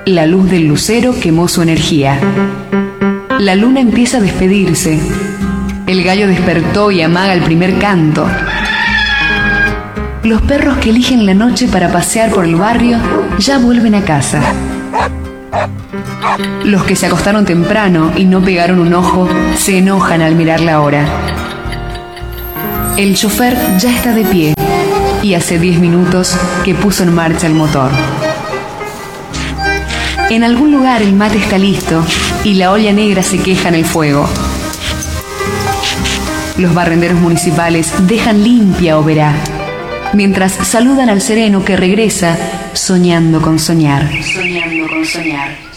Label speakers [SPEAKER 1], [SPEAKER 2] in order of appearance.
[SPEAKER 1] La luz del lucero quemó su energía. La luna empieza a despedirse. El gallo despertó y amaga el primer canto. Los perros que eligen la noche para pasear por el barrio ya vuelven a casa. Los que se acostaron temprano y no pegaron un ojo se enojan al mirar la hora. El chofer ya está de pie y hace 10 minutos que puso en marcha el motor. En algún lugar el mate está listo y la olla negra se queja en el fuego. Los barrenderos municipales dejan limpia Oberá, mientras saludan al sereno que regresa soñando con soñar. Soñando con soñar.